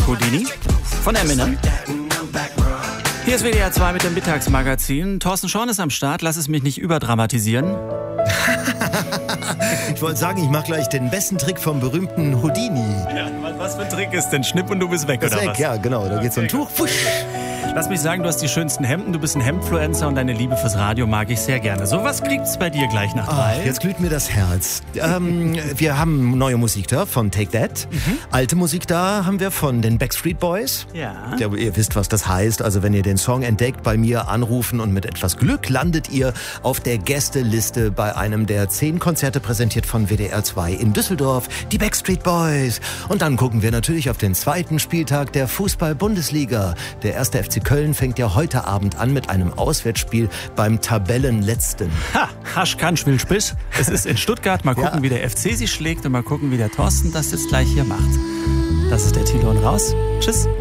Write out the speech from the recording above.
Houdini von Eminem. Hier ist WDR 2 mit dem Mittagsmagazin. Thorsten Schorn ist am Start. Lass es mich nicht überdramatisieren. Ich wollte sagen, ich mache gleich den besten Trick vom berühmten Houdini. Ja, was für ein Trick ist denn? Schnipp und du bist weg, Ist oder weg, was? ja, genau. Da geht so ein Tuch. Fusch. Lass mich sagen, du hast die schönsten Hemden, du bist ein Hemdfluencer und deine Liebe fürs Radio mag ich sehr gerne. So was kriegt's bei dir gleich nach 3. Jetzt glüht mir das Herz. Wir haben neue Musik da von Take That. Alte Musik da haben wir von den Backstreet Boys. Ja. Ihr wisst, was das heißt. Also wenn ihr den Song entdeckt, bei mir anrufen und mit etwas Glück landet ihr auf der Gästeliste bei einem der 10 Konzerte präsentiert von WDR 2 in Düsseldorf. Die Backstreet Boys. Und dann gucken wir natürlich auf den 2. Spieltag der Fußball-Bundesliga. Der 1. FC Köln fängt ja heute Abend an mit einem Auswärtsspiel beim Tabellenletzten. Ha, Hasch kann Spielspisch. Es ist in Stuttgart. Mal gucken, wie der FC sich schlägt und mal gucken, wie der Thorsten das jetzt gleich hier macht. Das ist der Tilo und raus. Tschüss.